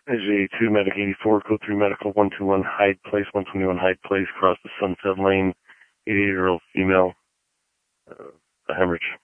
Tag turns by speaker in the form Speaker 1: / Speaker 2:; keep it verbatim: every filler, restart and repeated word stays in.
Speaker 1: A J two Medic eighty-four, code three Medical one two one Hyde Place, one twenty-one Hyde Place, across the Sunset Lane, eighty-eight-year-old female, uh, a hemorrhage.